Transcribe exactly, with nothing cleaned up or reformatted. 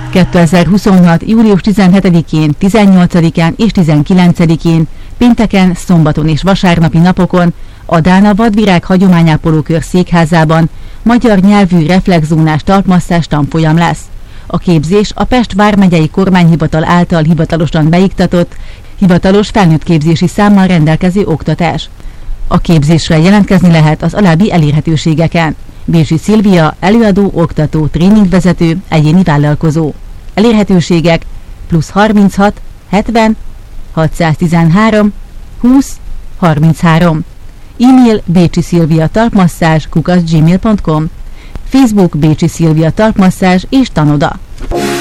kétezer-huszonhat. július tizenhetedikén, tizennyolcadikán és tizenkilencedikén, pénteken, szombaton és vasárnapi napokon a Dána Vadvirág Hagyományápolókör székházában magyar nyelvű reflexzónás talpmasszázs tanfolyam lesz. A képzés a Pest vármegyei kormányhivatal által hivatalosan beiktatott, hivatalos felnőttképzési számmal rendelkező oktatás. A képzésre jelentkezni lehet az alábbi elérhetőségeken. Bécsi Szilvia, előadó, oktató, tréningvezető, egyéni vállalkozó. Elérhetőségek plusz harminchat, hetven, hatszáztizenhárom, húsz, harminchárom. E-mail bécsi szilvia talpmasszázs kukac gmail pont com. Facebook Bécsi Szilvia talpmasszázs és tanoda.